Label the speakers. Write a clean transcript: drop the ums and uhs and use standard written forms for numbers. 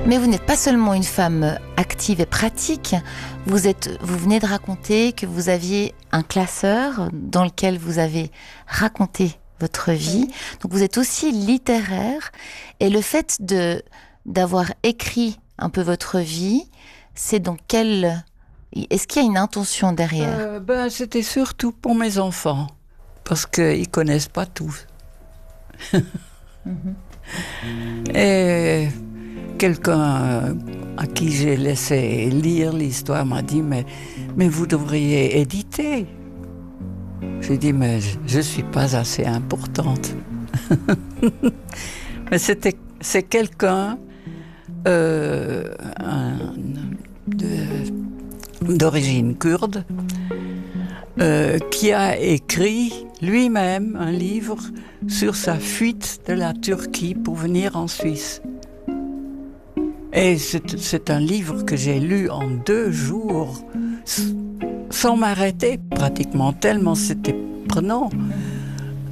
Speaker 1: Mais vous n'êtes pas seulement une femme active et pratique, vous venez de raconter que vous aviez un classeur dans lequel vous avez raconté votre vie. Donc vous êtes aussi littéraire, et le fait d'avoir écrit un peu votre vie, c'est dans quel... Est-ce qu'il y a une intention derrière?
Speaker 2: C'était surtout pour mes enfants, parce qu'ils ne connaissent pas tout. Et quelqu'un à qui j'ai laissé lire l'histoire m'a dit mais vous devriez éditer. J'ai dit mais je ne suis pas assez importante. Mais c'est quelqu'un d'origine kurde qui a écrit lui-même un livre sur sa fuite de la Turquie pour venir en Suisse. Et c'est un livre que j'ai lu en 2 jours, sans m'arrêter pratiquement, tellement c'était prenant.